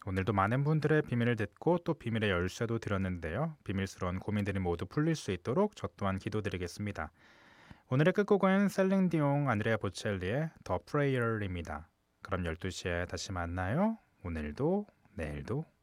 오늘도 많은 분들의 비밀을 듣고 또 비밀의 열쇠도 드렸는데요. 비밀스러운 고민들이 모두 풀릴 수 있도록 저 또한 기도드리겠습니다. 오늘의 끝곡은 셀링디옹 안드레아 보첼리의 더 프레이어입니다. 그럼 12시에 다시 만나요. 오늘도 내일도